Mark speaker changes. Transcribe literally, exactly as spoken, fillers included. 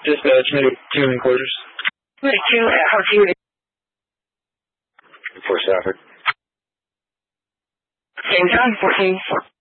Speaker 1: Dispatch, maybe two in quarters.
Speaker 2: Maybe two at House Unit.
Speaker 3: For Stafford.
Speaker 2: Same time, fourteen.